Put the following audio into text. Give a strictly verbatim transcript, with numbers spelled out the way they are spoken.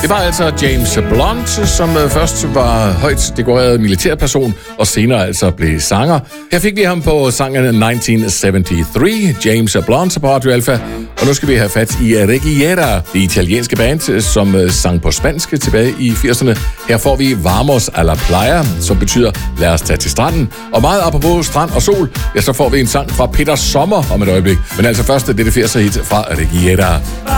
var altså James Blunt, som først var højt dekoreret militærperson, og senere altså blev sanger. Her fik vi ham på sangen nitten halvtreds, James Blunt på Radio Alpha. Og nu skal vi have fat i Reggiera, det italienske band, som sang på spansk tilbage i firserne. Her får vi Vamos a la playa, som betyder lad os tage til stranden. Og meget apropos strand og sol, ja, så får vi en sang fra Peter Sommer om et øjeblik. Men altså først det er det firser hit fra Reggiera.